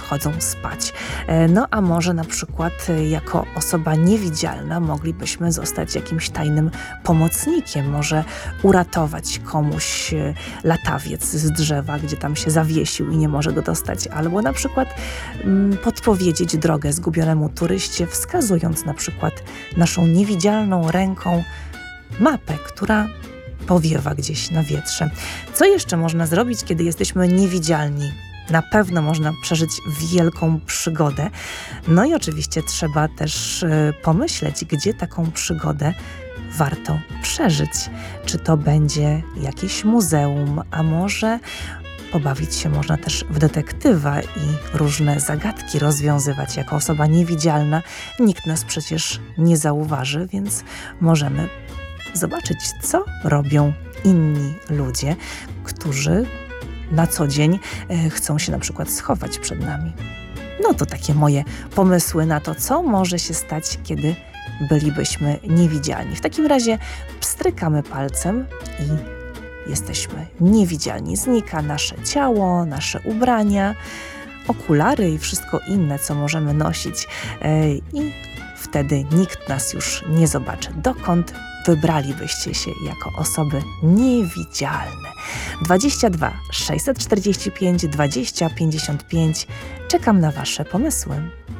chodzą spać. No a może na przykład jako osoba niewidzialna moglibyśmy zostać jakimś tajnym pomocnikiem, może uratować komuś latawiec z drzewa, gdzie tam się zawiesił i nie może go dostać, albo na przykład podpowiedzieć drogę zgubionemu turyście, wskazując na przykład naszą niewidzialną ręką mapę, która powiewa gdzieś na wietrze. Co jeszcze można zrobić, kiedy jesteśmy niewidzialni? Na pewno można przeżyć wielką przygodę. No i oczywiście trzeba też pomyśleć, gdzie taką przygodę warto przeżyć. Czy to będzie jakieś muzeum, a może pobawić się można też w detektywa i różne zagadki rozwiązywać. Jako osoba niewidzialna nikt nas przecież nie zauważy, więc możemy zobaczyć, co robią inni ludzie, którzy na co dzień chcą się na przykład schować przed nami. No to takie moje pomysły na to, co może się stać, kiedy bylibyśmy niewidzialni. W takim razie pstrykamy palcem i jesteśmy niewidzialni. Znika nasze ciało, nasze ubrania, okulary i wszystko inne, co możemy nosić. I wtedy nikt nas już nie zobaczy. Dokąd wybralibyście się jako osoby niewidzialne? 22 645 20 55. Czekam na wasze pomysły.